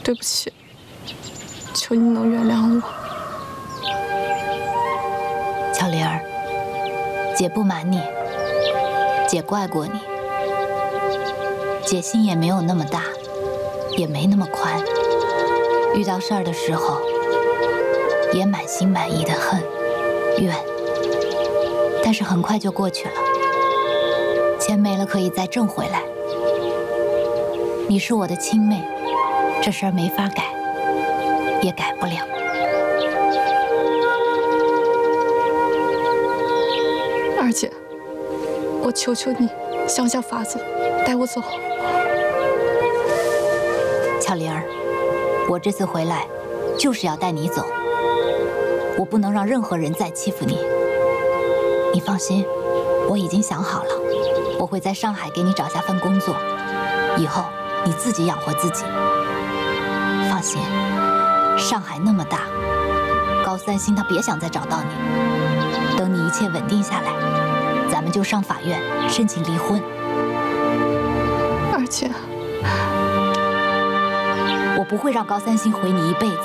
对不起，求你能原谅我。 巧玲儿，姐不瞒你，姐怪过你。姐心也没有那么大，也没那么宽。遇到事儿的时候，也满心满意的恨、怨，但是很快就过去了。钱没了可以再挣回来。你是我的亲妹，这事儿没法改，也改不了。 二姐，我求求你，想想法子，带我走。 巧玲儿，我这次回来就是要带你走，我不能让任何人再欺负你。你放心，我已经想好了，我会在上海给你找下份工作，以后你自己养活自己。放心，上海那么大，高三星他别想再找到你。等你一切稳定下来，咱们就上法院申请离婚。 二姐， 我不会让高三星毁你一辈子。